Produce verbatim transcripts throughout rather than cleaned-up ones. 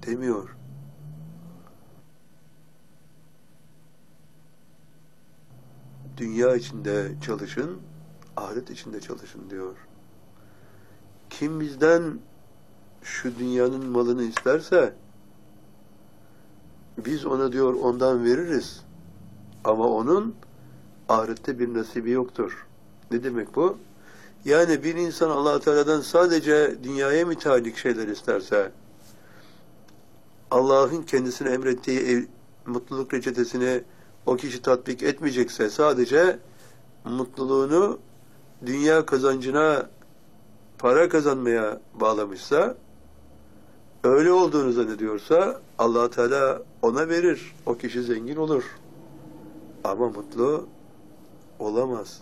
demiyor. Dünya içinde çalışın, ahiret içinde çalışın diyor. Kim bizden şu dünyanın malını isterse biz ona diyor ondan veririz. Ama onun ahirette bir nasibi yoktur. Ne demek bu? Yani bir insan Allah-u Teala'dan sadece dünyaya müteallik şeyler isterse, Allah'ın kendisine emrettiği ev, mutluluk reçetesini o kişi tatbik etmeyecekse, sadece mutluluğunu dünya kazancına, para kazanmaya bağlamışsa, öyle olduğunu zannediyorsa Allah-u Teala ona verir. O kişi zengin olur. Ama mutlu olamaz.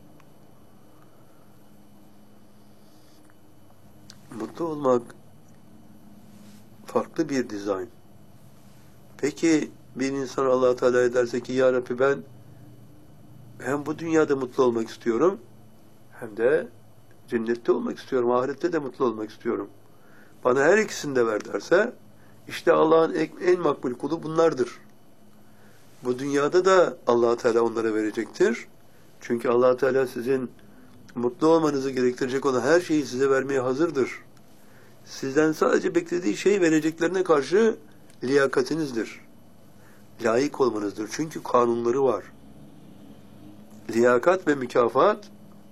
Mutlu olmak farklı bir dizayn. Peki bir insan Allah-u Teala'ya derse ki ya Rabbi ben hem bu dünyada mutlu olmak istiyorum hem de cennette olmak istiyorum, ahirette de mutlu olmak istiyorum. Bana her ikisini de ver derse, işte Allah'ın en makbul kulu bunlardır. Bu dünyada da Allah-u Teala onlara verecektir. Çünkü Allah-u Teala sizin mutlu olmanızı gerektirecek olan her şeyi size vermeye hazırdır. Sizden sadece beklediği şey vereceklerine karşı liyakatinizdir. Layık olmanızdır. Çünkü kanunları var. Liyakat ve mükafat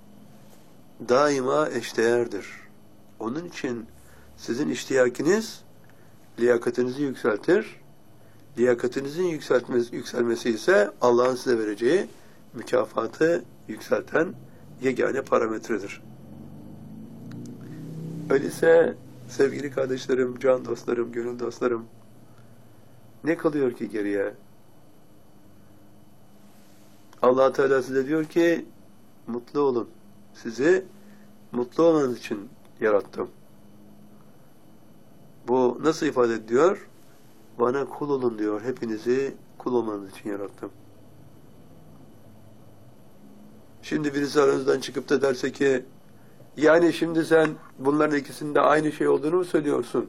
daima eşdeğerdir. Onun için sizin iştiyakiniz liyakatinizi yükseltir. Liyakatinizin yükseltmesi, yükselmesi ise Allah'ın size vereceği mükafatı yükselten yegane parametredir. Öyleyse sevgili kardeşlerim, can dostlarım, gönül dostlarım, ne kalıyor ki geriye? Allah Teala size diyor ki mutlu olun. Sizi mutlu olmanız için yarattım. Bu nasıl ifade ediyor? Bana kul olun diyor. Hepinizi kul olmanız için yarattım. Şimdi birisi aranızdan çıkıp da derse ki yani şimdi sen bunların ikisinde aynı şey olduğunu mu söylüyorsun?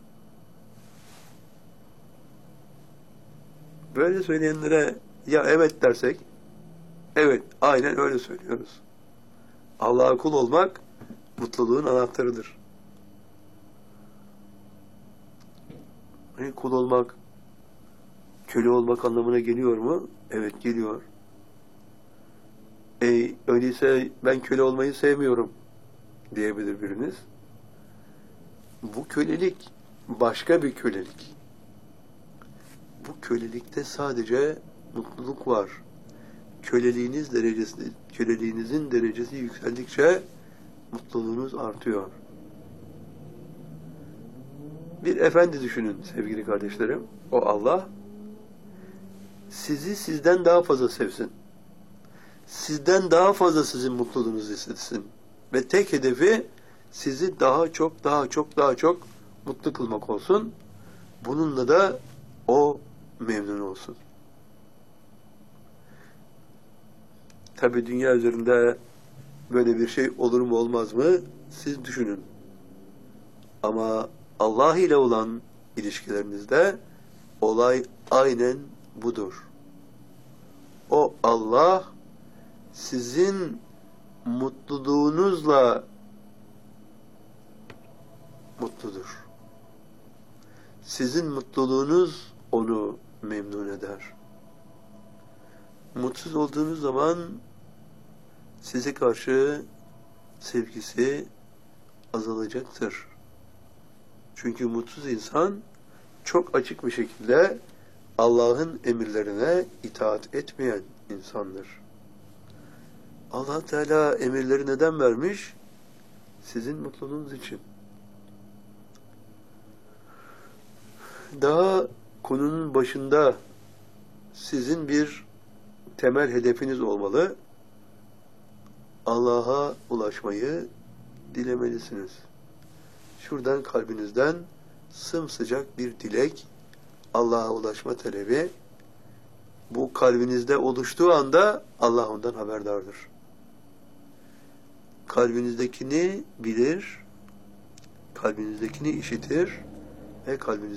Böyle söyleyenlere ya evet dersek, evet aynen öyle söylüyoruz. Allah'a kul olmak mutluluğun anahtarıdır. Yani kul olmak, köle olmak anlamına geliyor mu? Evet geliyor. E, öyleyse ben köle olmayı sevmiyorum diyebilir biriniz. Bu kölelik başka bir kölelik. Bu kölelikte sadece mutluluk var. Köleliğiniz derecesi, köleliğinizin derecesi yükseldikçe mutluluğunuz artıyor. Bir efendi düşünün sevgili kardeşlerim. O Allah sizi sizden daha fazla sevsin. Sizden daha fazla sizin mutluluğunuzu istesin. Ve tek hedefi sizi daha çok, daha çok, daha çok mutlu kılmak olsun. Bununla da o memnun olsun. Tabi dünya üzerinde böyle bir şey olur mu olmaz mı? Siz düşünün. Ama Allah ile olan ilişkilerinizde olay aynen budur. O Allah sizin mutluluğunuzla mutludur. Sizin mutluluğunuz onu memnun eder. Mutsuz olduğunuz zaman size karşı sevgisi azalacaktır. Çünkü mutsuz insan çok açık bir şekilde Allah'ın emirlerine itaat etmeyen insandır. Allah Teala emirleri neden vermiş? Sizin mutluluğunuz için. Daha konunun başında sizin bir temel hedefiniz olmalı. Allah'a ulaşmayı dilemelisiniz. Şuradan kalbinizden sımsıcak bir dilek, Allah'a ulaşma talebi, bu kalbinizde oluştuğu anda Allah ondan haberdardır. Kalbinizdekini bilir, kalbinizdekini işitir ve kalbinizdekini